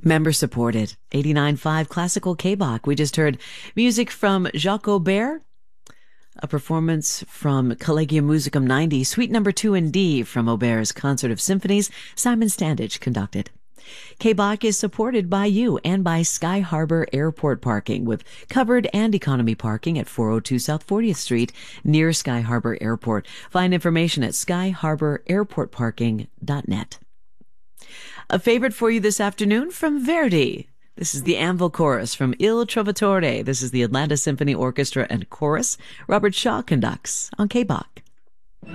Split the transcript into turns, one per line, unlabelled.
Member supported. 89.5 Classical K-Bach. We just heard music from Jacques Aubert, a performance from Collegium Musicum 90, Suite Number 2 in D from Aubert's Concert of Symphonies. Simon Standage conducted. K-Bach is supported by you and by Sky Harbor Airport Parking, with covered and economy parking at 402 South 40th Street near Sky Harbor Airport. Find information at skyharbor.airportparking.net. A favorite for you this afternoon from Verdi. This is the Anvil Chorus from Il Trovatore. This is the Atlanta Symphony Orchestra and Chorus. Robert Shaw conducts on K-Bach.